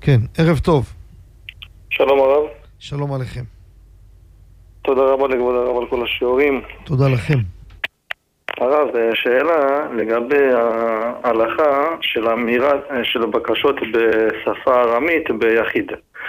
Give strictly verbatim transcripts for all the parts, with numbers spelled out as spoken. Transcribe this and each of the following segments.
כן, ערב טוב. שלום הרב. שלום עליכם. תודה רבה לכבוד הרב על כל השיעורים. תודה לכם. הרב, שאלה לגבי ההלכה של אמירה של הבקשות בשפה ארמית ביחיד.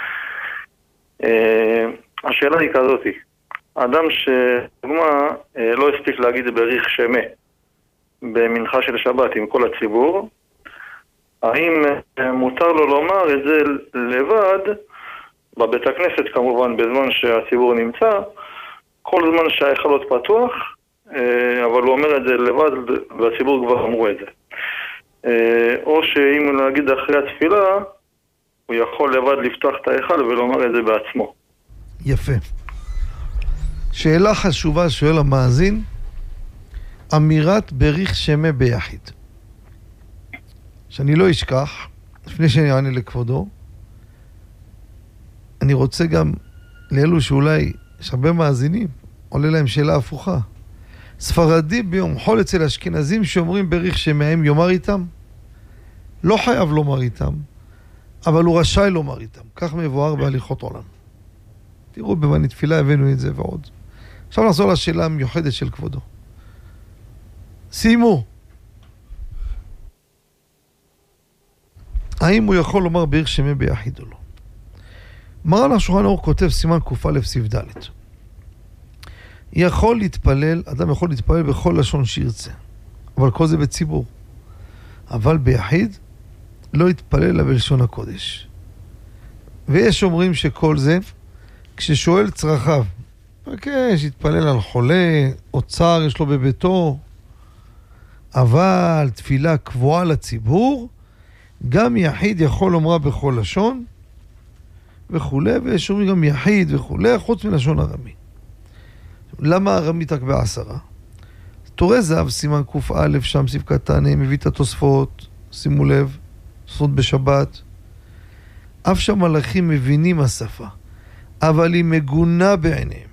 השאלה היא כזאת, אדם שדוגמה לא הספיק להגיד בריך שמה במנחה של שבת עם כל הציבור, האם מותר לו לומר את זה לבד בבית הכנסת, כמובן בזמן שהציבור נמצא, כל זמן שההיכל עוד פתוח, אבל הוא אומר את זה לבד והציבור כבר אמרו את זה, או שאם נגיד אחרי התפילה הוא יכול לבד לפתוח את ההיכל ולומר את זה בעצמו. יפה. שאלה חשובה שואל המאזין, אמירת בריך שמה ביחיד. שאני לא אשכח, לפני שאני אענה לכבודו, אני רוצה גם לאלו שאולי יש הרבה מאזינים, עולה להם שאלה הפוכה. ספרדי ביום חול אצל אשכנזים שאומרים בריך שמהם יאמר איתם? לא חייב לומר איתם, אבל הוא רשאי לומר איתם. כך מבואר בהליכות עולם. תראו, בבני תפילה הבאנו את זה ועוד. עכשיו נחזור לשאלה המיוחדת של כבודו. סיימו. האם הוא יכול לומר בריך שמה ביחיד או לא? מרן השולחן ערוך כותב סימן ק"א סעיף ד'. יכול להתפלל, אדם יכול להתפלל בכל לשון שירצה, אבל כל זה בציבור. אבל ביחיד לא יתפלל לה בלשון הקודש. ויש אומרים שכל זה, כששואל צרכיו, מבקש, יתפלל על חולה, או צער יש לו בביתו, אבל תפילה קבועה לציבור, גם יחיד יכול לומרה בכל לשון, וכולי, ויש אומרים גם יחיד וכולי, חוץ מלשון ארמי. למה ארמית רק בעשרה? תורה זהב סימן ק"א שם סעיף קטן מביא את התוספות, שימו לב, תוספות בשבת. אף שהמלאכים מבינים השפה, אבל היא מגונה בעיניהם.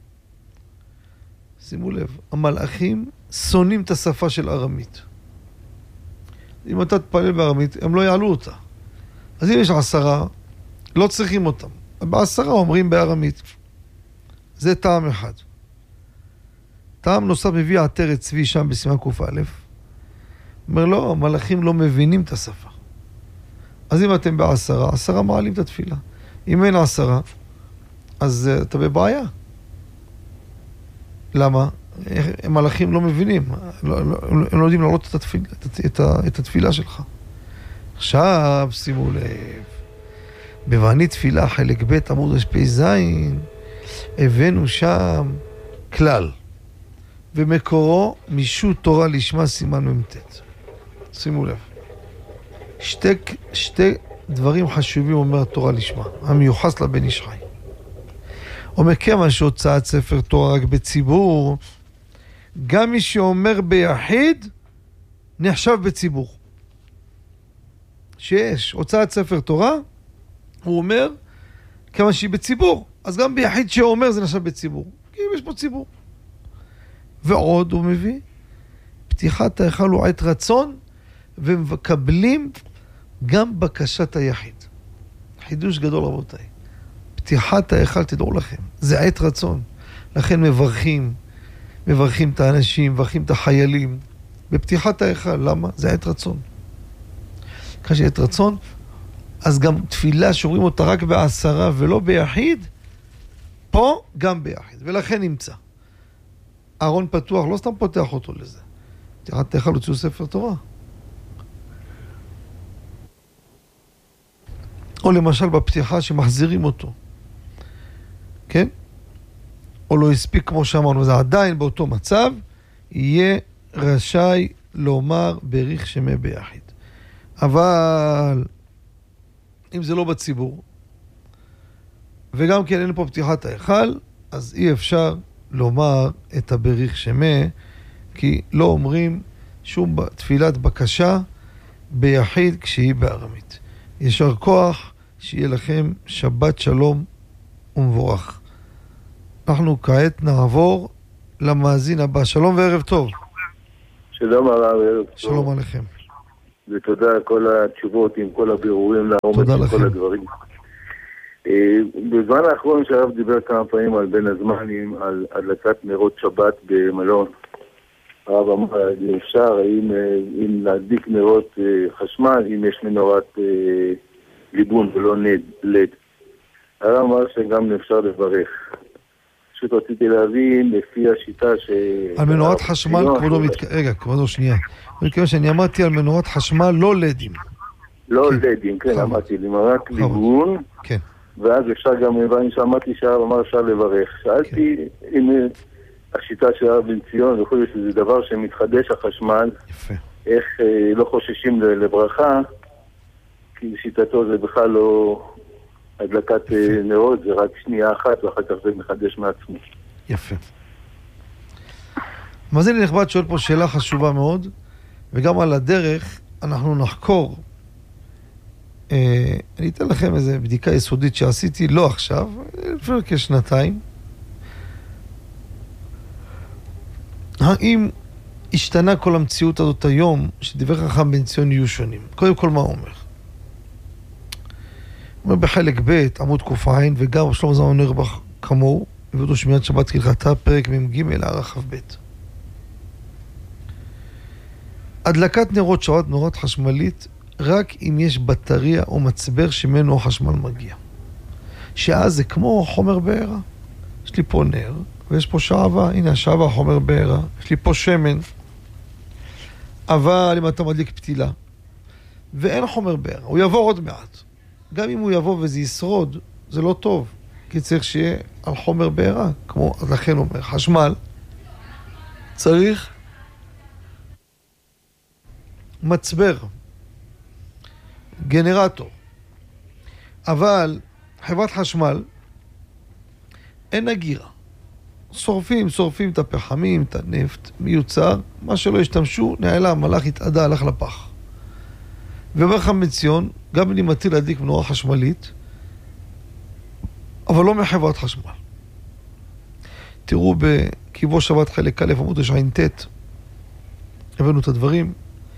שימו לב, המלאכים שונאים את השפה של ארמית. אם אתה תפלל בארמית, הם לא יעלו אותה. אז אם יש עשרה, לא צריכים אותם. בעשרה אומרים בארמית. זה טעם אחד. טעם נוסף מביא עטרת צבי שם בסימן ק"א. אומר לא, המלאכים לא מבינים את השפה. אז אם אתם בעשרה, עשרה מעלים את התפילה. אם אין עשרה, אז uh, אתה בבעיה. למה? המלאכים לא מבינים. לא, לא, הם לא יודעים לעלות את התפילה, את, את, את התפילה שלך. עכשיו, שימו לב. בבני תפילה חלק ב' עמוד רפ"ז הבאנו שם כלל ומקורו משות תורה לשמה סימן ממ"ט. שימו לב, שתי, שתי דברים חשובים אומר תורה לשמה המיוחס לבן איש חי. אומר כמה שהוצאת ספר תורה רק בציבור, גם מי שאומר ביחיד נחשב בציבור. שיש הוצאת ספר תורה, הוא אומר, כמה שהיא בציבור, אז גם ביחיד שאומר זה נחשב בציבור, כי יש פה ציבור. ועוד הוא מביא, פתיחת ההיכל הוא עת רצון, ומקבלים גם בקשת היחיד. חידוש גדול רבותיי. פתיחת ההיכל, תדעו לכם, זה עת רצון. לכן מברכים, מברכים את האנשים, מברכים את החיילים, בפתיחת ההיכל. למה? זה עת רצון. כאשר עת רצון, אז גם תפילה שאומרים אותה רק בעשרה ולא ביחיד, פה גם ביחיד, ולכן נמצא. ארון פתוח, לא סתם פותח אותו לזה. פתיחת ההיכל הוציאו ספר תורה. או למשל בפתיחה שמחזירים אותו. כן? או לא הספיק כמו שאמרנו, זה עדיין באותו מצב, יהיה רשאי לומר בריך שמה ביחיד. אבל אם זה לא בציבור, וגם כן אין פה פתיחת ההיכל, אז אי אפשר לומר את הבריך שמה, כי לא אומרים שום תפילת בקשה ביחיד כשהיא בארמית. ישר כוח, שיהיה לכם שבת שלום ומבורך. אנחנו כעת נעבור למאזין הבא. שלום וערב טוב. שלום הרב. שלום עליכם. ותודה על כל התשובות עם כל הבירורים לעומק של כל הדברים. בזמן האחרון שהרב דיבר כמה פעמים על בין הזמנים, על הדלקת נרות שבת במלון. הרב אמר, אפשר, האם, אם להדליק נרות חשמל, אם יש מנורת ליבון ולא לד. הרב אמר שגם אפשר לברך. פשוט רציתי להבין לפי השיטה ש... על מנורת חשמל, כבודו מתק... רגע, כבודו שנייה. מכיוון שאני אמרתי על מנורת חשמל, לא לדים. לא לדים, כן, אמרתי, רק ליבון. כן. ואז אפשר גם, שמעתי שהרב אמר אפשר לברך. שאלתי אם השיטה של הרב בן ציון, יכול להיות שזה דבר שמתחדש החשמל. יפה. איך לא חוששים לברכה, כי שיטתו זה בכלל לא... הדלקת נרות זה רק שנייה אחת, ואחר כך זה מחדש מעצמו. יפה. מאזין נכבד שואל פה שאלה חשובה מאוד, וגם על הדרך אנחנו נחקור. אה, אני אתן לכם איזו בדיקה יסודית שעשיתי, לא עכשיו, לפני כשנתיים. האם השתנה כל המציאות הזאת היום, שדברי חכם בן ציון יהיו שונים? קודם כל מה הוא אומר? אומר בחלק ב' עמוד קופיים, וגם שלמה זמן נרבך כמוהו, הבאותו שמיעת שבת כהלכתה, פרק מ"ג הערה כ"ב. הדלקת נרות שבת, נורת חשמלית, רק אם יש בטריה או מצבר שממנו החשמל מגיע. שאז זה כמו חומר בעירה. יש לי פה נר, ויש פה שעבה, הנה השעבה, חומר בעירה. יש לי פה שמן, אבל אם אתה מדליק פתילה, ואין חומר בעירה, הוא יבוא עוד מעט. גם אם הוא יבוא וזה ישרוד, זה לא טוב, כי צריך שיהיה על חומר בעירה, כמו, אז לכן הוא אומר, חשמל, צריך מצבר, גנרטור, אבל חברת חשמל, אין אגירה. שורפים, שורפים את הפחמים, את הנפט, מיוצר, מה שלא השתמשו, נעלם, הלך, התעדה, הלך לפח. ואומר לך מציון, גם אני מטיל להדליק מנורה חשמלית, אבל לא מחברת חשמל. תראו בקיבו שבת חלק א' עמוד תשעים ט', הבאנו את הדברים.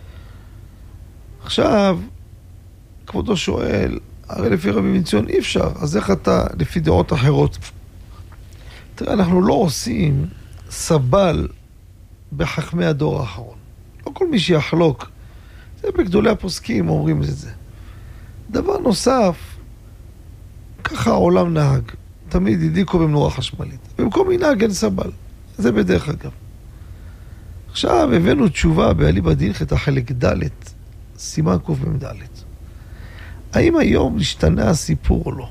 עכשיו, כבודו שואל, הרי לפי רבי מציון אי אפשר, אז איך אתה לפי דעות אחרות? תראה, אנחנו לא עושים סבל בחכמי הדור האחרון. לא כל מי שיחלוק, זה בגדולי הפוסקים אומרים את זה. דבר נוסף, ככה העולם נהג. תמיד הדליקו במנורה חשמלית. במקום מנהג אין סבל. זה בדרך אגב. עכשיו הבאנו תשובה באליבא דהלכתא החלק ד', סימן קמ"ד. האם היום השתנה הסיפור או לא?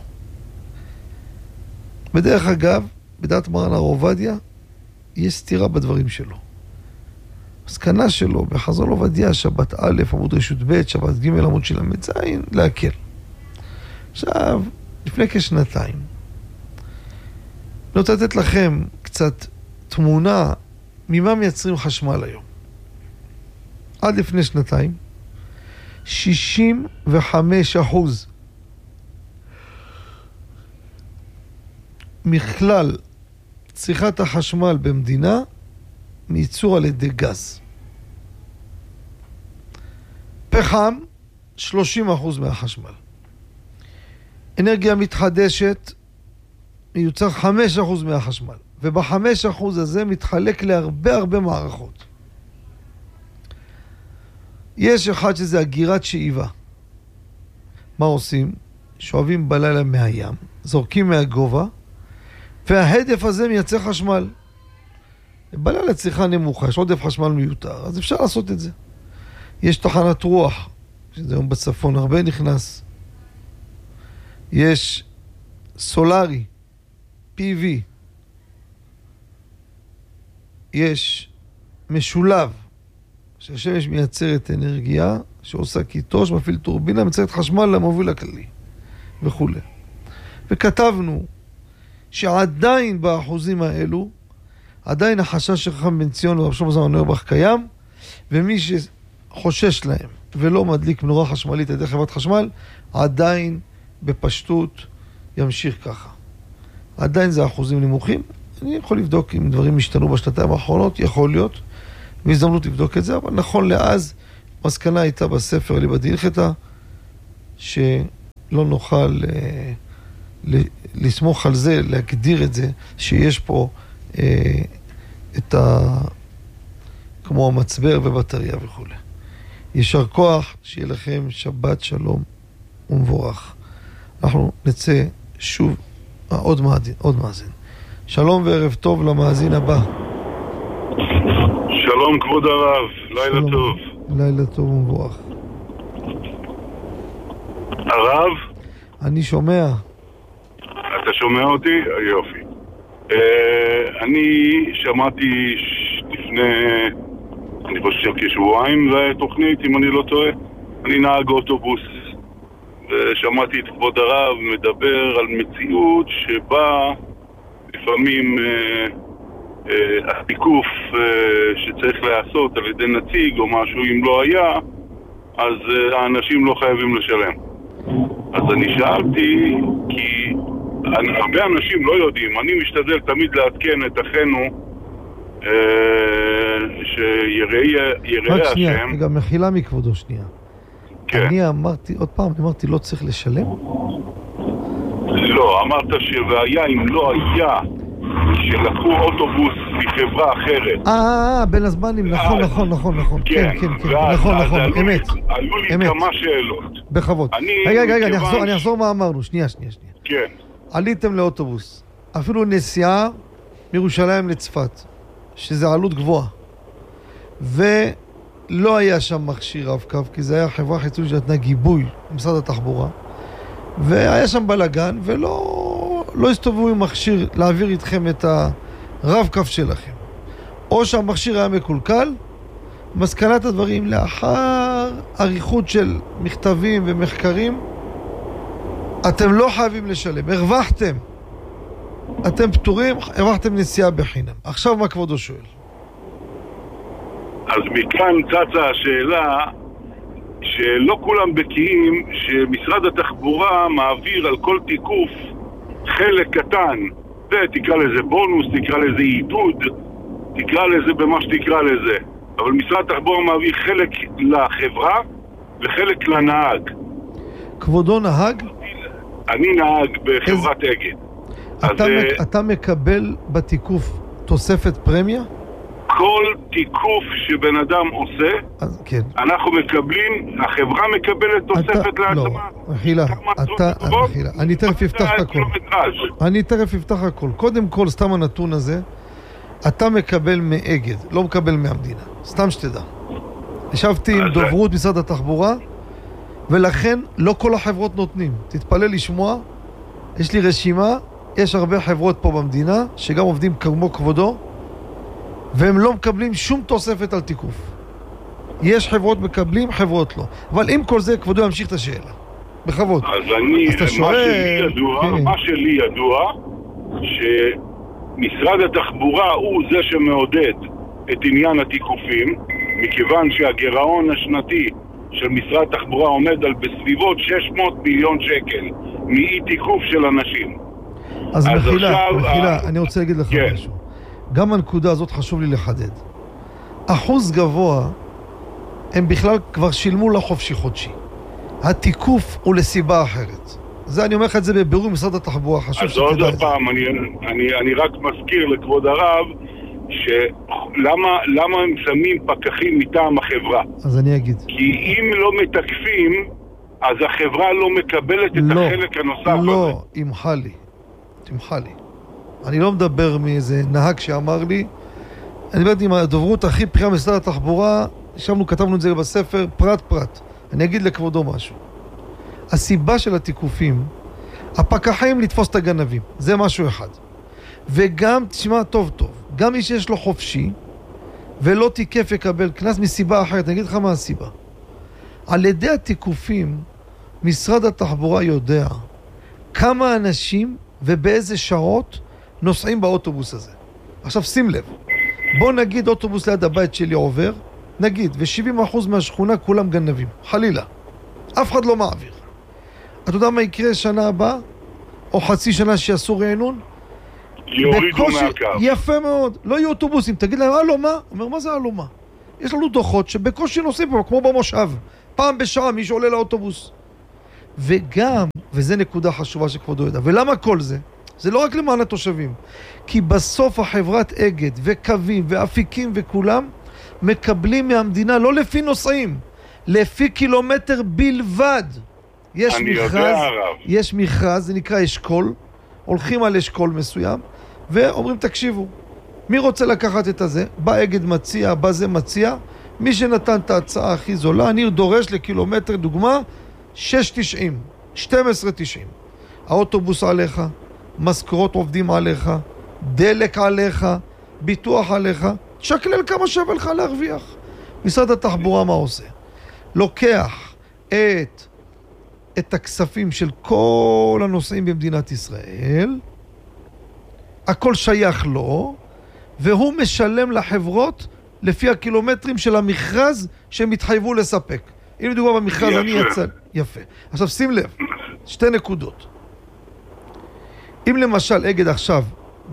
בדרך אגב, בדעת מרן הר עובדיה, יש סתירה בדברים שלו. הסכנה שלו בחזון עובדיה, שבת א', עמוד רשות ב', שבת ג', עמוד של המצאין, להקל. עכשיו, לפני כשנתיים, אני רוצה לתת לכם קצת תמונה ממה מייצרים חשמל היום. עד לפני שנתיים, שישים וחמישה אחוז מכלל צריכת החשמל במדינה מייצור על ידי גז. פחם, שלושים אחוז מהחשמל. אנרגיה מתחדשת, מיוצר חמישה אחוז מהחשמל. וב-חמישה אחוז הזה מתחלק להרבה הרבה מערכות. יש אחד שזה הגירת שאיבה. מה עושים? שואבים בלילה מהים, זורקים מהגובה, וההדף הזה מייצר חשמל. בלילה צריכה נמוכה, יש עודף חשמל מיותר, אז אפשר לעשות את זה. יש תחנת רוח, שזה היום בצפון הרבה נכנס. יש סולרי, פי וי. יש משולב, שהשמש מייצרת אנרגיה, שעושה קיטוש, מפעיל טורבינה, מייצרת חשמל למוביל הכללי, וכו'. וכתבנו שעדיין באחוזים האלו, עדיין החשש של חכם בן ציון ורב שלמה זלמן אוירבך קיים, ומי שחושש להם ולא מדליק מנורה חשמלית על ידי חברת חשמל, עדיין בפשטות ימשיך ככה. עדיין זה אחוזים נמוכים. אני יכול לבדוק אם דברים השתנו בשנתיים האחרונות, יכול להיות, בהזדמנות לבדוק את זה, אבל נכון לאז המסקנה הייתה בספר ליבא דהלכתא, שלא נוכל אה, לסמוך על זה, להגדיר את זה, שיש פה אה, את ה... כמו המצבר ובטריה וכו'. יישר כוח, שיהיה לכם שבת שלום ומבורך. אנחנו נצא שוב, עוד מאזין, עוד מאזין. שלום וערב טוב למאזין הבא. שלום כבוד הרב, לילה שלום, טוב. לילה טוב ומבורך. הרב? אני שומע. אתה שומע אותי? יופי. Uh, אני שמעתי ש... לפני, אני חושב כשבועיים זה תוכנית, אם אני לא טועה. אני נהג אוטובוס, ושמעתי את כבוד הרב מדבר על מציאות שבה לפעמים uh, uh, התיקוף uh, שצריך לעשות על ידי נציג או משהו, אם לא היה, אז uh, האנשים לא חייבים לשלם. אז אני שאלתי, כי הרבה אנשים לא יודעים, אני משתדל תמיד לעדכן את אחינו אה, שיראה רק שנייה, השם. גם מחילה מכבודו שנייה. כן. אני אמרתי, עוד פעם, אמרתי לא צריך לשלם? לא, אמרת שבעיה אם לא היה שלקחו אוטובוס מחברה אחרת. אה, בין הזמנים, נכון, נכון, נכון, נכון. כן, כן, כן, נכון, נכון, אמת. עלו לי כמה שאלות. בכבוד. רגע, רגע, אני אחזור מה אמרנו, שנייה, שנייה, שנייה. כן. עליתם לאוטובוס, אפילו נסיעה מירושלים לצפת, שזה עלות גבוהה, ולא היה שם מכשיר רב-קו, כי זה היה חברה חיצונית שנתנה גיבוי במשרד התחבורה, והיה שם בלגן, ולא לא הסתובבו עם מכשיר להעביר איתכם את הרב-קו שלכם. או שהמכשיר היה מקולקל, מסקנת הדברים לאחר עריכות של מכתבים ומחקרים, אתם לא חייבים לשלם, הרווחתם. אתם פטורים, הרווחתם נסיעה בחינם. עכשיו מה כבודו שואל? אז מכאן צצה השאלה שלא כולם בקיאים שמשרד התחבורה מעביר על כל תיקוף חלק קטן. זה תקרא לזה בונוס, תקרא לזה עידוד, תקרא לזה במה שתקרא לזה. אבל משרד התחבורה מעביר חלק לחברה וחלק לנהג. כבודו נהג? אני נהג בחברת אגד. אתה, מק... אתה מקבל בתיקוף תוספת פרמיה? כל תיקוף שבן אדם עושה, אז, כן. אנחנו מקבלים, החברה מקבלת תוספת לעצמה. לא, מחילה, אתה, מחילה. אני תכף אפתח הכל. אני תכף אפתח הכל. קודם כל, סתם הנתון הזה, אתה מקבל מאגד, לא מקבל מהמדינה. סתם שתדע. ישבתי עם דוברות משרד התחבורה, ולכן לא כל החברות נותנים. תתפלא לשמוע, יש לי רשימה, יש הרבה חברות פה במדינה, שגם עובדים כמו כבודו, והם לא מקבלים שום תוספת על תיקוף. יש חברות מקבלים, חברות לא. אבל עם כל זה, כבודו ימשיך את השאלה. בכבוד. אז אני, אז מה שואל... שלי ידוע, כן. מה שלי ידוע, שמשרד התחבורה הוא זה שמעודד את עניין התיקופים, מכיוון שהגירעון השנתי של משרד התחבורה עומד על בסביבות שש מאות מיליון שקל מאי תיקוף של אנשים. אז, אז מחילה, עכשיו, מחילה, ה... אני רוצה להגיד לך כן. משהו. גם הנקודה הזאת חשוב לי לחדד. אחוז גבוה, הם בכלל כבר שילמו לחופשי חודשי. התיקוף הוא לסיבה אחרת. זה אני אומר לך את זה בבירור משרד התחבורה, חשוב שתדע את זה. אז עוד פעם, אני, אני, אני רק מזכיר לכבוד הרב, שלמה למה הם שמים פקחים מטעם החברה? אז אני אגיד. כי אם לא מתקפים, אז החברה לא מקבלת את לא, החלק הנוסף לא, הזה. לא, תמחה לי. תמחה לי. אני לא מדבר מאיזה נהג שאמר לי, אני מדבר עם הדוברות הכי בכירה משרד התחבורה, ישבנו, כתבנו את זה בספר, פרט פרט. אני אגיד לכבודו משהו. הסיבה של התיקופים, הפקחים לתפוס את הגנבים, זה משהו אחד. וגם, תשמע טוב טוב, גם מי שיש לו חופשי, ולא תיקף יקבל כנס מסיבה אחרת, אני אגיד לך מה הסיבה. על ידי התיקופים, משרד התחבורה יודע כמה אנשים ובאיזה שעות נוסעים באוטובוס הזה. עכשיו שים לב, בוא נגיד אוטובוס ליד הבית שלי עובר, נגיד, ו-שבעים אחוז מהשכונה כולם גנבים, חלילה. אף אחד לא מעביר. אתה יודע מה יקרה שנה הבאה? או חצי שנה שיעשו רענון? יורידו מהקו. יפה מאוד. לא יהיו אוטובוסים. תגיד להם, הלו מה? אומר, מה זה הלו מה? יש לנו דוחות שבקושי נוסעים פה, כמו במושב. פעם בשעה מישהו עולה לאוטובוס. וגם, וזה נקודה חשובה שכבודו יודע, ולמה כל זה? זה לא רק למען התושבים. כי בסוף החברת אגד וקווים ואפיקים וכולם מקבלים מהמדינה לא לפי נוסעים, לפי קילומטר בלבד. יש מכרז, יש מכרז, זה נקרא אשכול, הולכים על אשכול מסוים, ואומרים תקשיבו, מי רוצה לקחת את הזה? בא אגד מציע, בא זה מציע, מי שנתן את ההצעה הכי זולה, אני דורש לקילומטר, דוגמה, שש תשעים, שתים עשרה תשעים. האוטובוס עליך, משכורות עובדים עליך, דלק עליך, ביטוח עליך, תשקלל כמה שווה לך להרוויח. משרד התחבורה מה עושה? לוקח את, את הכספים של כל הנוסעים במדינת ישראל, הכל שייך לו, והוא משלם לחברות לפי הקילומטרים של המכרז שהם התחייבו לספק. אם לדוגמה במכרז יפה. אני יצא... יפה. עכשיו שים לב, שתי נקודות. אם למשל אגד עכשיו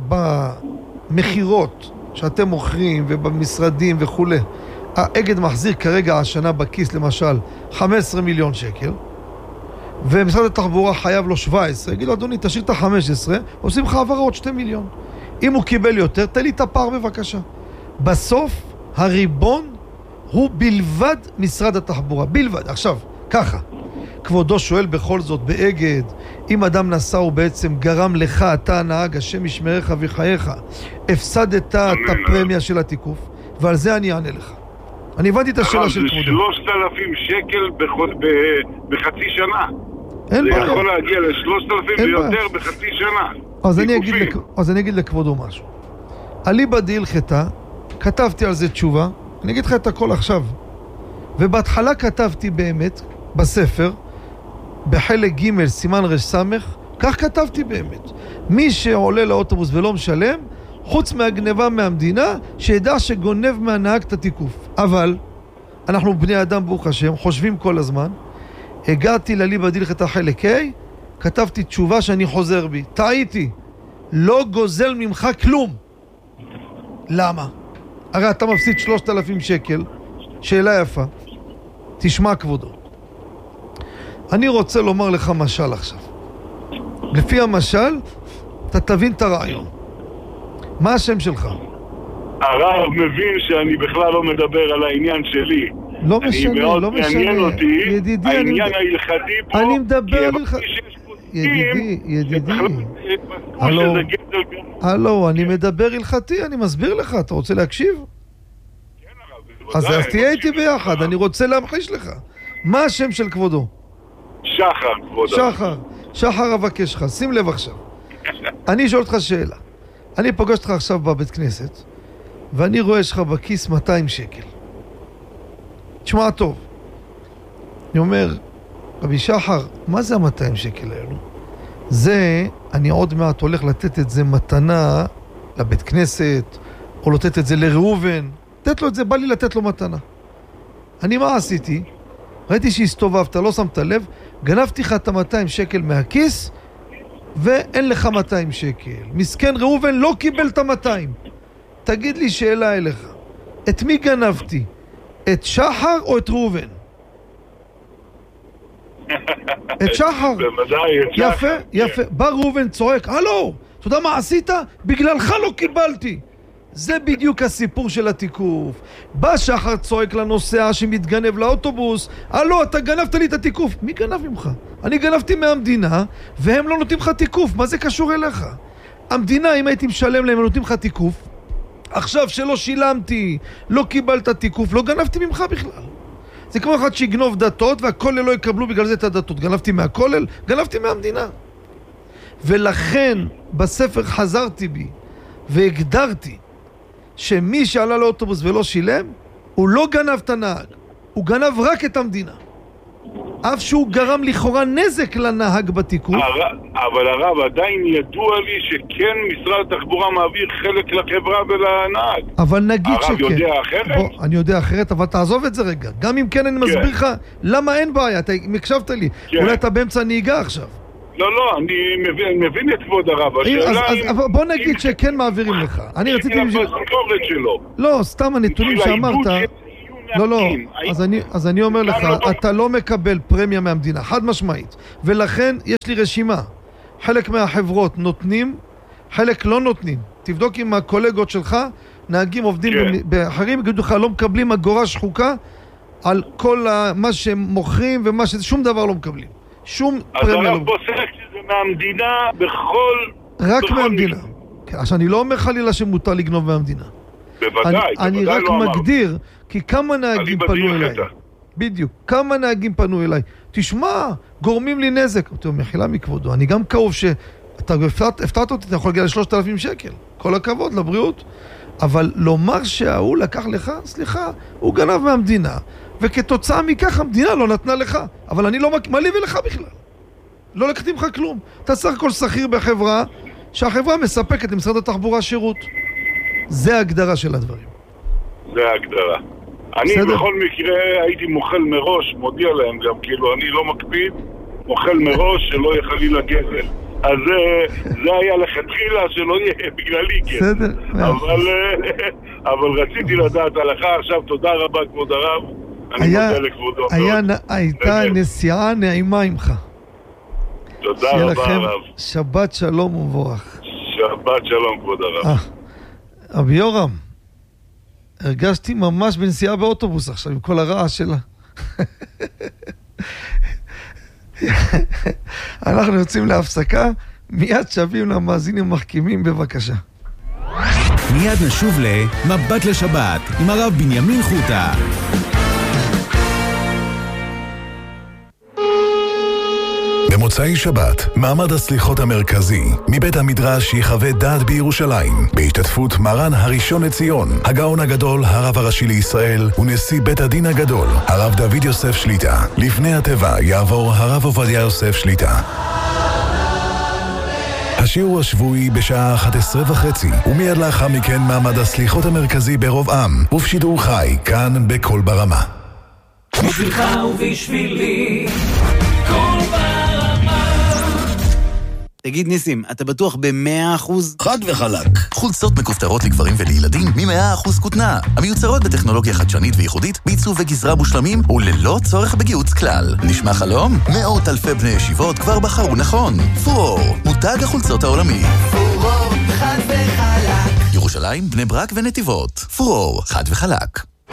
במחירות שאתם מוכרים ובמשרדים וכו', האגד מחזיר כרגע השנה בכיס למשל חמישה עשר מיליון שקל, ומשרד התחבורה חייב לו שבע עשרה, יגיד לו אדוני תשאיר את ה-חמש עשרה, עושים לך העברות שני מיליון. אם הוא קיבל יותר, תן לי את הפער בבקשה. בסוף הריבון הוא בלבד משרד התחבורה, בלבד. עכשיו, ככה, כבודו שואל בכל זאת באגד, אם אדם נסע הוא בעצם גרם לך, אתה הנהג, השם ישמרך וחייך, הפסדת את הפרמיה של התיקוף, ועל זה אני אענה לך. אני הבנתי את השאלה של כבודו. זה שלושת אלפים שקל בחצי שנה. אין בעיה. זה יכול להגיע ל-שלושת אלפים ויותר בחצי שנה. אז אני, אגיד לכ... אז אני אגיד לכבודו משהו. אליבא דהלכתה, כתבתי על זה תשובה, אני אגיד לך את הכל עכשיו. ובהתחלה כתבתי באמת, בספר, בחלק ג' סימן רש סמך, כך כתבתי באמת. מי שעולה לאוטובוס ולא משלם, חוץ מהגנבה מהמדינה, שידע שגונב מהנהג את התיקוף. אבל, אנחנו בני אדם ברוך השם, חושבים כל הזמן, הגעתי לליבא דהלכתה חלק ה', כתבתי תשובה שאני חוזר בי. טעיתי. לא גוזל ממך כלום. למה? הרי אתה מפסיד שלושת אלפים שקל. שאלה יפה. תשמע כבודו. אני רוצה לומר לך משל עכשיו. לפי המשל, אתה תבין את הרעיון. מה השם שלך? הרב מבין שאני בכלל לא מדבר על העניין שלי. לא משנה, לא משנה. אני מאוד מעניין אותי, ידידי, העניין אני... ההלכתי פה. אני מדבר לך... ידידי, ידידי. הלו, הלו, אני מדבר הלכתי, אני מסביר לך, אתה רוצה להקשיב? אז אז תהיה איתי ביחד, אני רוצה להמחיש לך. מה השם של כבודו? שחר, כבודו. שחר, שחר אבקש לך, שים לב עכשיו. אני שואל אותך שאלה. אני פוגש אותך עכשיו בבית כנסת, ואני רואה שלך בכיס מאתיים שקל. תשמע טוב. אני אומר, רבי שחר, מה זה ה-מאתיים שקל האלו? זה, אני עוד מעט הולך לתת את זה מתנה לבית כנסת, או לתת את זה לראובן. לתת לו את זה, בא לי לתת לו מתנה. אני מה עשיתי? ראיתי שהסתובבת, לא שמת לב, גנבתי לך את ה-מאתיים שקל מהכיס, ואין לך מאתיים שקל. מסכן ראובן לא קיבל את ה-מאתיים. תגיד לי שאלה אליך. את מי גנבתי? את שחר או את ראובן? את שחר. בוודאי, את שחר. יפה, יפה. בא ראובן צועק, הלו, אתה יודע מה עשית? בגללך לא קיבלתי. זה בדיוק הסיפור של התיקוף. בא שחר צועק לנוסע שמתגנב לאוטובוס, הלו, אתה גנבת לי את התיקוף. מי גנב ממך? אני גנבתי מהמדינה, והם לא נותנים לך תיקוף. מה זה קשור אליך? המדינה, אם הייתי משלם להם, הם נותנים לך תיקוף. עכשיו שלא שילמתי, לא קיבלת תיקוף, לא גנבתי ממך בכלל. זה כמו אחד שיגנוב דתות, והכולל לא יקבלו בגלל זה את הדתות. גנבתי מהכולל, גנבתי מהמדינה. ולכן, בספר חזרתי בי, והגדרתי, שמי שעלה לאוטובוס ולא שילם, הוא לא גנב את הנהג, הוא גנב רק את המדינה. אף שהוא גרם לכאורה נזק לנהג בתיקוף. אבל הרב, עדיין ידוע לי שכן משרד התחבורה מעביר חלק לחברה ולנהג. אבל נגיד שכן. הרב יודע אחרת? בוא, אני יודע אחרת, אבל תעזוב את זה רגע. גם אם כן, אני מסביר לך למה אין בעיה. אתה מקשבת לי. אולי אתה באמצע נהיגה עכשיו. לא, לא, אני מבין, אני מבין את כבוד הרב. אז, אז, אז בוא נגיד שכן מעבירים לך. אני רציתי... שלו. לא, סתם הנתונים שאמרת... לא, לא, אז אני, אז אני אומר לך, אתה לא מקבל פרמיה מהמדינה, חד משמעית. ולכן יש לי רשימה. חלק מהחברות נותנים, חלק לא נותנים. תבדוק עם הקולגות שלך, נהגים עובדים באחרים, יגידו לך, לא מקבלים אגורה שחוקה על כל מה שהם מוכרים ומה ש... שום דבר לא מקבלים. שום פרמיה לא... אז הרב פוסק שזה מהמדינה בכל... רק מהמדינה. עכשיו, אני לא אומר חלילה שמותר לגנוב מהמדינה. בוודאי, אני רק מגדיר, כי כמה נהגים פנו אליי. בדיוק, כמה נהגים פנו אליי. תשמע, גורמים לי נזק. אתה אומר, מחילה מכבודו, אני גם כאוב שאתה הפתעת אותי, אתה יכול להגיע לשלושת אלפים שקל. כל הכבוד, לבריאות. אבל לומר שההוא לקח לך, סליחה, הוא גנב מהמדינה, וכתוצאה מכך המדינה לא נתנה לך. אבל אני לא מעליב לך בכלל. לא לקחתי ממך כלום. אתה צריך כל שכיר בחברה, שהחברה מספקת למשרד התחבורה שירות. זה ההגדרה של הדברים. זה ההגדרה. אני בסדר? בכל מקרה הייתי מוכל מראש, מודיע להם גם, כאילו אני לא מקפיד, מוכל מראש שלא יהיה חלילה גזל. אז זה היה לכתחילה שלא יהיה בגללי גזל. בסדר. אבל, אבל רציתי לדעת עליך עכשיו, תודה רבה כבוד הרב. אני מודה לכבודו. היה, הייתה נסיעה נעימה עמך. תודה רבה הרב. שבת שלום ומבורך. שבת שלום כבוד הרב. אבי יורם, הרגשתי ממש בנסיעה באוטובוס עכשיו, עם כל הרעש שלה. אנחנו יוצאים להפסקה, מיד שווים למאזינים מחכימים, בבקשה. מיד נשוב למבט לשבת, עם הרב בנימין חוטה. במוצאי שבת, מעמד הסליחות המרכזי, מבית המדרש יחווה דעת בירושלים, בהשתתפות מרן הראשון לציון, הגאון הגדול, הרב הראשי לישראל, ונשיא בית הדין הגדול, הרב דוד יוסף שליטה. לפני הטבע יעבור הרב עובדיה יוסף שליטה. השיעור השבועי בשעה אחת עשרה וחצי, ומיד לאחר מכן מעמד הסליחות המרכזי ברוב עם, ובשידור חי, כאן בכל ברמה. בשבילך ובשבילי, כל ברמה. תגיד ניסים, אתה בטוח ב-מאה אחוז? חד וחלק. חולצות מכופתרות לגברים ולילדים מ-מאה אחוז כותנה. המיוצרות בטכנולוגיה חדשנית וייחודית, בעיצוב וגזרה מושלמים, וללא צורך בגיוץ כלל. נשמע חלום? מאות אלפי בני ישיבות כבר בחרו נכון. פורור, מותג החולצות העולמי. פורור, חד וחלק. ירושלים, בני ברק ונתיבות. פורור, חד וחלק.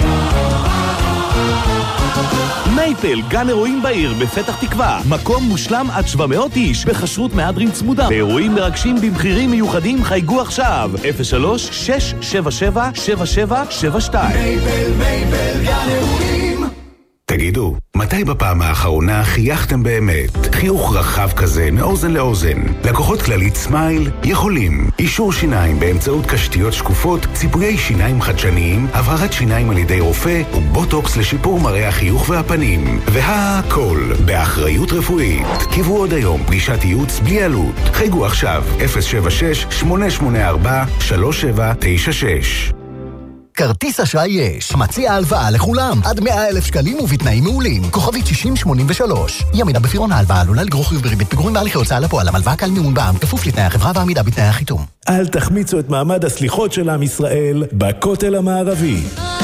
מייפל, גן אירועים בעיר בפתח תקווה. מקום מושלם עד שבע מאות איש, בחשרות מהדרין צמודה. באירועים מרגשים במחירים מיוחדים, חייגו עכשיו. אפס שלוש שש שבע שבע שבע שבע שבע שתיים. מייפל, מייפל, גן אירועים. תגידו, מתי בפעם האחרונה חייכתם באמת? חיוך רחב כזה מאוזן לאוזן. לקוחות כללית סמייל יכולים. אישור שיניים באמצעות קשתיות שקופות, ציפויי שיניים חדשניים, הבהרת שיניים על ידי רופא ובוטוקס לשיפור מראה החיוך והפנים. והכל באחריות רפואית. קיבלו עוד היום פגישת ייעוץ בלי עלות. חייגו עכשיו אפס שבע שש שמונה שמונה ארבע שלוש שבע תשע שש. כרטיס אשראי יש. מציע הלוואה לכולם. עד מאה אלף שקלים ובתנאים מעולים. כוכבית שישים שמונים ושלוש. ימינה בפירעון ההלוואה עלולה לגרור חיוב בריבית פיגורים בהליכי הוצאה לפועל. הלוואה קל מימון בע"מ. כפוף לתנאי החברה ועמידה בתנאי החיתום. אל תחמיצו את מעמד הסליחות של עם ישראל בכותל המערבי.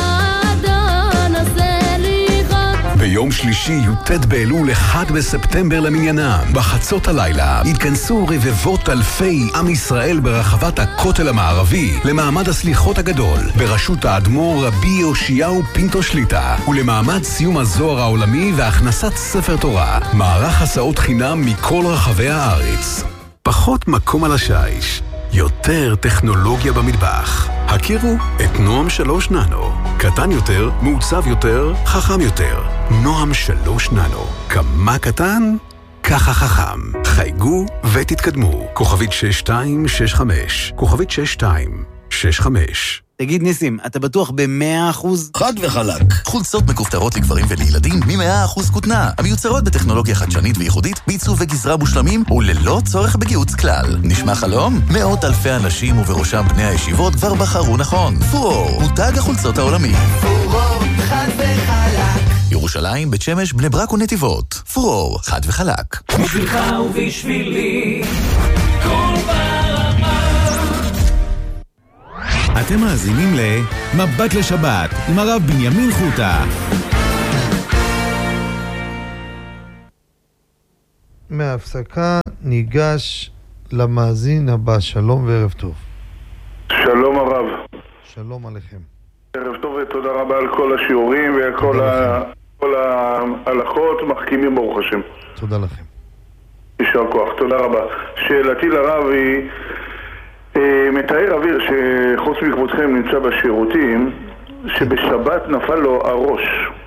ביום שלישי י"ט באלול אחד בספטמבר למניינם, בחצות הלילה התכנסו רבבות אלפי עם ישראל ברחבת הכותל המערבי למעמד הסליחות הגדול בראשות האדמו"ר רבי יאשיהו פינטו שליטה, ולמעמד סיום הזוהר העולמי והכנסת ספר תורה. מערך הסעות חינם מכל רחבי הארץ. פחות מקום על השיש, יותר טכנולוגיה במטבח. הכירו את נועם שלוש ננו. קטן יותר, מעוצב יותר, חכם יותר. נועם שלוש ננו. כמה קטן? ככה חכם. חייגו ותתקדמו. כוכבית שש שתיים שש חמש. כוכבית שש שתיים שש חמש. תגיד ניסים, אתה בטוח ב-מאה אחוז? חד וחלק. חולצות מכופתרות לגברים ולילדים מ-מאה אחוז כותנה. המיוצרות בטכנולוגיה חדשנית וייחודית, בעיצוב וגזרה מושלמים, וללא צורך בגיוץ כלל. נשמע חלום? מאות אלפי אנשים ובראשם בני הישיבות כבר בחרו נכון. פורור, מותג החולצות העולמי. פורור, חד וחלק. ירושלים, בית שמש, בני ברק ונתיבות. פורור, חד וחלק. בשבילך ובשבילי, כל ברמה. אתם אתם מאזינים למבט לשבת עם הרב בנימין חוטה. מההפסקה ניגש למאזין הבא. שלום וערב טוב. שלום הרב. שלום עליכם. ערב טוב ותודה רבה על כל השיעורים וכל ה... כל ההלכות מחכימים ברוך השם. תודה לכם. יישר כוח, תודה רבה. שאלתי לרב היא, אה, מתאר אוויר שחוץ מכבודכם נמצא בשירותים, שבשבת נפל לו הראש.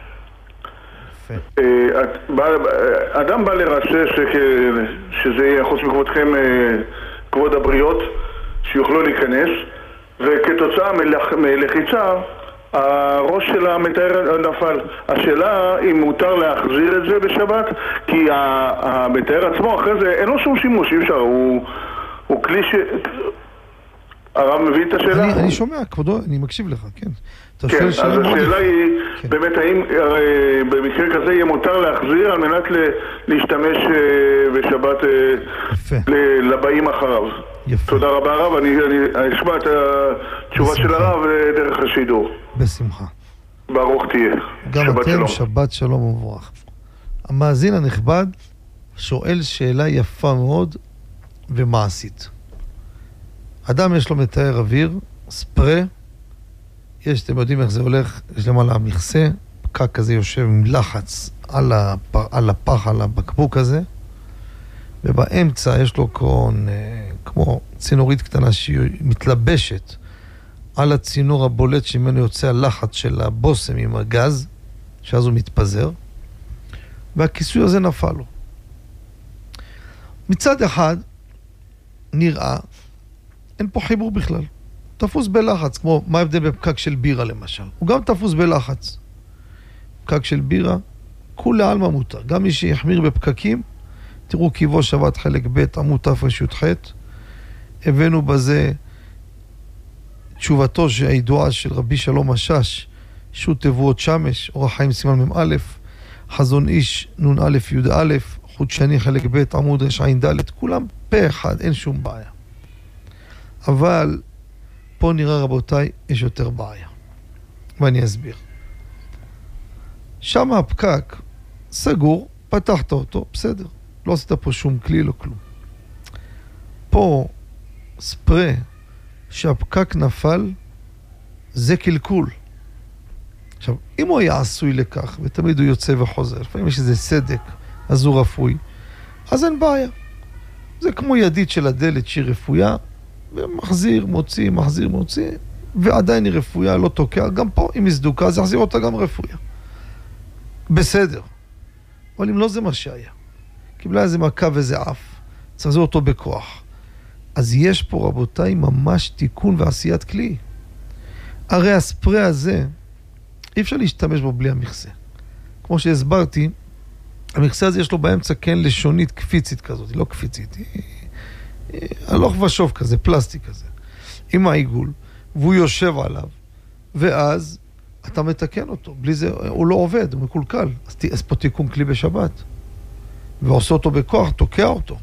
אה, בא, אדם בא לרשש שזה יהיה חוץ מכבודכם אה, כבוד הבריות, שיוכלו להיכנס, וכתוצאה מלח, מלחיצה, הראש של המתאר נפל. השאלה אם מותר להחזיר את זה בשבת, כי המתאר עצמו אחרי זה אין לו שום שימוש, אי אפשר, הוא, הוא כלי ש... הרב מביא את השאלה? אני, אני שומע, כבודו, אני מקשיב לך, כן. כן, אז השאלה היא, כן. באמת, האם הרי, במקרה כזה יהיה מותר להחזיר על מנת ל, להשתמש בשבת ל, לבאים אחריו? יפה. תודה רבה הרב, אני, אני אשמע את התשובה בשמחה. של הרב דרך השידור. בשמחה. ברוך תהיה. גם שבת אתם, שלום. שבת שלום ומבורך. המאזין הנכבד שואל שאלה יפה מאוד ומעשית. אדם יש לו מתאר אוויר, ספרי, יש, אתם יודעים איך זה הולך, יש למעלה המכסה, פקק כזה יושב עם לחץ על, הפ, על הפח, על הבקבוק הזה, ובאמצע יש לו קרון, אה, כמו צינורית קטנה שהיא מתלבשת על הצינור הבולט שממנו יוצא הלחץ של הבוסם עם הגז, שאז הוא מתפזר, והכיסוי הזה נפל לו. מצד אחד נראה, אין פה חיבור בכלל. תפוס בלחץ, כמו מה ההבדל בפקק של בירה למשל. הוא גם תפוס בלחץ. פקק של בירה, כולה עלמא מותר. גם מי שיחמיר בפקקים, תראו קיבו שבת חלק ב' עמוד תר"ח, הבאנו בזה תשובתו הידועה של רבי שלום השש, שו"ת תבואות שמש, אורח חיים סימן מ"א, חזון איש נ"א י"א, חוט שני חלק ב' עמוד רע"ד, כולם פה אחד, אין שום בעיה. אבל פה נראה רבותיי, יש יותר בעיה. ואני אסביר. שם הפקק סגור, פתחת אותו, בסדר. לא עשית פה שום כלי, לא כלום. פה ספרי שהפקק נפל, זה קלקול. עכשיו, אם הוא היה עשוי לכך, ותמיד הוא יוצא וחוזר, לפעמים יש איזה סדק, אז הוא רפוי, אז אין בעיה. זה כמו ידית של הדלת שהיא רפויה, ומחזיר, מוציא, מחזיר, מוציא, ועדיין היא רפויה, לא תוקע. גם פה, אם היא סדוקה, זה יחזיר אותה גם רפויה. בסדר. אבל אם לא זה מה שהיה. קיבלה איזה מכה וזה אף. צריך להחזיר אותו בכוח. אז יש פה, רבותיי, ממש תיקון ועשיית כלי. הרי הספרי הזה, אי אפשר להשתמש בו בלי המכסה. כמו שהסברתי, המכסה הזה יש לו באמצע כן לשונית קפיצית כזאת, היא לא קפיצית, היא... הלוך ושוב כזה, פלסטיק כזה, עם העיגול, והוא יושב עליו, ואז אתה מתקן אותו, בלי זה הוא לא עובד, הוא מקולקל, אז, אז פה תיקון כלי בשבת, ועושה אותו בכוח, תוקע אותו.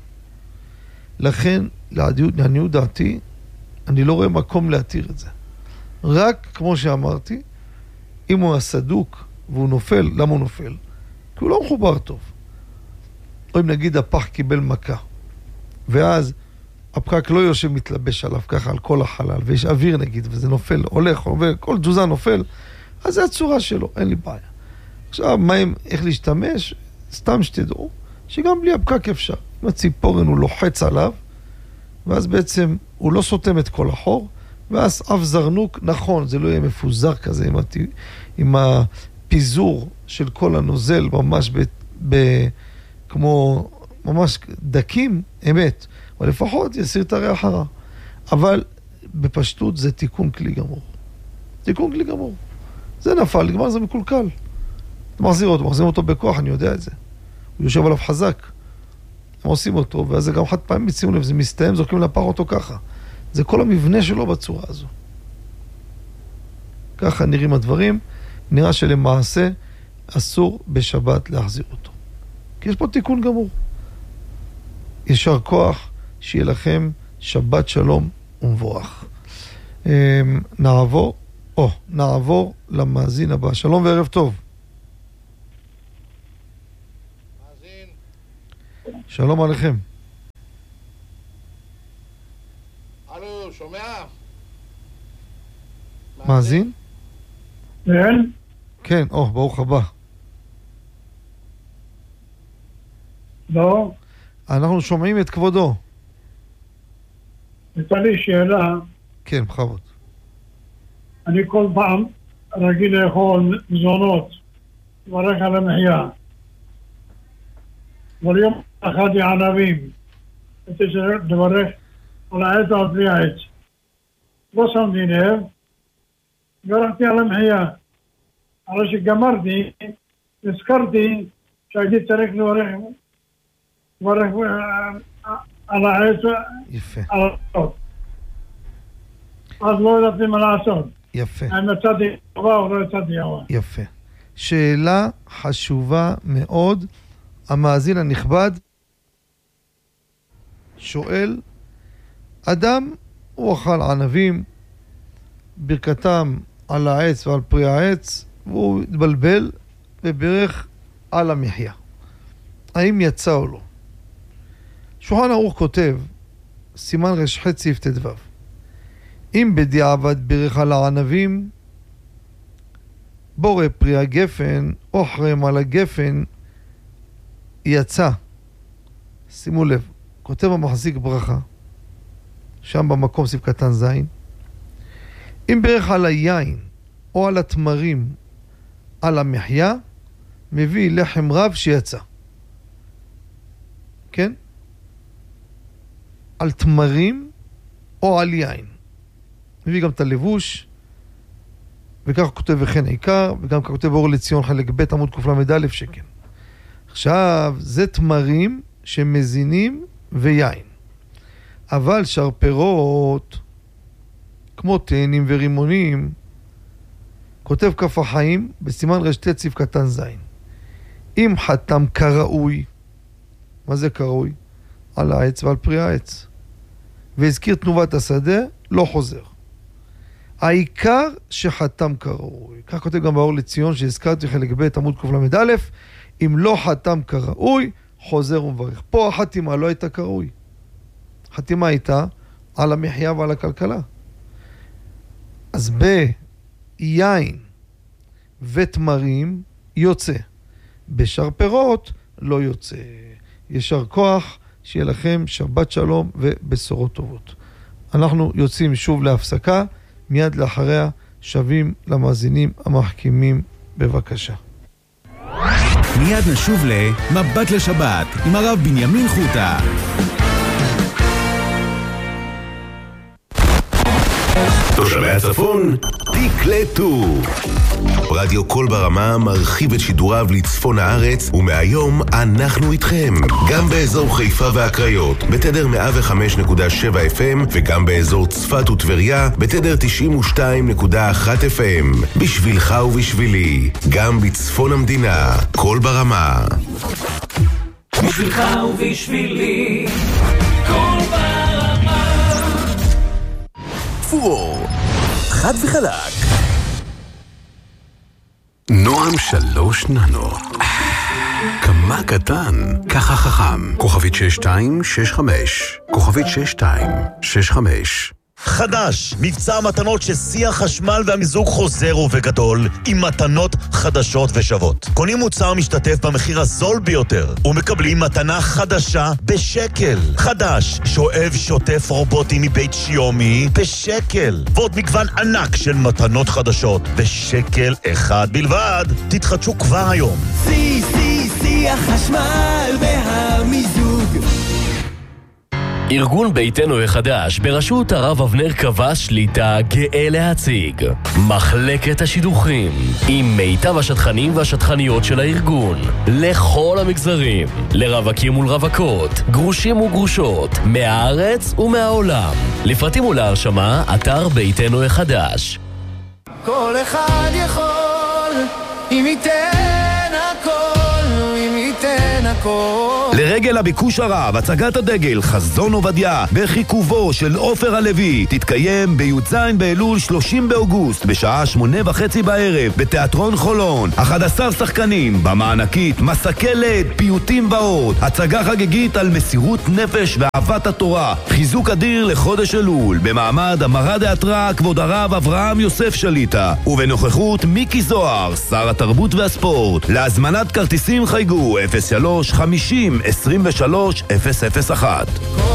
לכן, לעניות דעתי, אני לא רואה מקום להתיר את זה. רק, כמו שאמרתי, אם הוא הסדוק, והוא נופל, למה הוא נופל? כי הוא לא מחובר טוב. או אם נגיד הפח קיבל מכה, ואז הפקק לא יושב מתלבש עליו ככה על כל החלל, ויש אוויר נגיד, וזה נופל, הולך, עובר, כל תזוזה נופל, אז זה הצורה שלו, אין לי בעיה. עכשיו, מה עם, איך להשתמש? סתם שתדעו, שגם בלי הפקק אפשר. אם הציפורן הוא לוחץ עליו, ואז בעצם הוא לא סותם את כל החור, ואז אף זרנוק, נכון, זה לא יהיה מפוזר כזה, עם, הת... עם הפיזור של כל הנוזל, ממש ב... ב... כמו ממש דקים, אמת. אבל לפחות יסיר את הריח הרע. אבל בפשטות זה תיקון כלי גמור. תיקון כלי גמור. זה נפל, נגמר, זה מקולקל. אתה מחזיר אותו, מחזירים אותו בכוח, אני יודע את זה. הוא יושב עליו חזק. הם עושים אותו, ואז זה גם חד פעמים מציעים לב, זה מסתיים, זורקים לפח אותו ככה. זה כל המבנה שלו בצורה הזו. ככה נראים הדברים. נראה שלמעשה אסור בשבת להחזיר אותו. כי יש פה תיקון גמור. ישר כוח, שיהיה לכם שבת שלום ומבורך. נעבור, או, נעבור למאזין הבא. שלום וערב טוב. מאזין. שלום עליכם. אלו, שומע? מאזין? כן? כן, או, ברוך הבא. לא. אנחנו שומעים את כבודו. הייתה לי שאלה. כן, בכבוד. אני כל פעם רגיל לאכול מזונות, לברך על המחיה. אבל יום אחד ענבים, הייתי צריך לברך על העץ או על פרי העץ. לא שמתי לב, ברכתי על המחיה. אחרי שגמרתי, נזכרתי שהייתי צריך לברך, לברך על העץ, יפה. על העץ. אז לא ידעתי מה לעשות. יפה. האם יצאתי טובה או לא יצאתי טובה. יפה. שאלה חשובה מאוד. המאזין הנכבד שואל, אדם הוא אכל ענבים, ברכתם על העץ ועל פרי העץ, והוא התבלבל וברך על המחיה. האם יצא או לא? שולחן ערוך כותב, סימן רשחי סעיף ט"ו, אם בדיעבד ברך על הענבים, בורא פרי הגפן או חרם על הגפן, יצא. שימו לב, כותב המחזיק ברכה, שם במקום סעיף קטן זין, אם ברך על היין או על התמרים על המחיה, מביא לחם רב שיצא. כן? על תמרים או על יין. מביא גם את הלבוש, וכך כותב וכן העיקר, וגם כך כותב אור לציון חלק ב' עמוד קל"א שכן. עכשיו, זה תמרים שמזינים ויין. אבל שאר פירות, כמו תאנים ורימונים, כותב כף החיים בסימן רשת סעיף קטן זין. אם חתם כראוי, מה זה כראוי? על העץ ועל פרי העץ. והזכיר תנובת השדה, לא חוזר. העיקר שחתם כראוי. כך כותב גם באור לציון שהזכרתי חלק ב' עמוד קל"א, אם לא חתם כראוי, חוזר ומברך. פה החתימה לא הייתה כראוי. החתימה הייתה על המחיה ועל הכלכלה. אז ביין ותמרים יוצא. בשאר פירות לא יוצא. ישר כוח, שיהיה לכם שבת שלום ובשורות טובות. אנחנו יוצאים שוב להפסקה, מיד לאחריה שווים למאזינים המחכימים בבקשה. מיד נשוב למבט לשבת עם הרב בנימין חוטה. תושבי הצפון, תקלטו. רדיו קול ברמה מרחיב את שידוריו לצפון הארץ, ומהיום אנחנו איתכם. גם באזור חיפה והקריות, בתדר מאה וחמש נקודה שבע אף אם, וגם באזור צפת וטבריה, בתדר תשעים ושתיים נקודה אחת אף אם. בשבילך ובשבילי, גם בצפון המדינה, קול ברמה. בשבילך ובשבילי, קול ברמה. פור, חד וחלק. נועם שלוש ננו. כמה קטן, ככה חכם. כוכבית שש שתיים שש חמש. כוכבית שש שתיים שש חמש. חדש, מבצע מתנות ששיא החשמל והמיזוג חוזר ובגדול, עם מתנות חדשות ושוות. קונים מוצר משתתף במחיר הזול ביותר, ומקבלים מתנה חדשה בשקל. חדש, שואב שוטף רובוטי מבית שיומי בשקל. ועוד מגוון ענק של מתנות חדשות בשקל אחד בלבד. תתחדשו כבר היום. שיא, שיא, שיא החשמל והמיזוג. ארגון ביתנו החדש בראשות הרב אבנר קבע שליטה גאה להציג מחלקת השידוכים עם מיטב השטחנים והשטחניות של הארגון לכל המגזרים, לרווקים ולרווקות, גרושים וגרושות, מהארץ ומהעולם. לפרטים ולהרשמה, אתר ביתנו החדש. כל אחד יכול, אם ייתן הכל, אם ייתן הכל. הכל. לרגל הביקוש הרב, הצגת הדגל חזון עובדיה בחיכובו של עופר הלוי תתקיים בי"ז באלול שלושים באוגוסט בשעה שמונה וחצי בערב בתיאטרון חולון. אחד עשר שחקנים במענקית, מסקי לד, פיוטים באות, הצגה חגיגית על מסירות נפש ואהבת התורה, חיזוק אדיר לחודש אלול במעמד המרה דאתרא כבוד הרב אברהם יוסף שליטה ובנוכחות מיקי זוהר, שר התרבות והספורט. להזמנת כרטיסים חייגו אפס שלוש חמישים עשרים ושלוש אפס אפס אחת.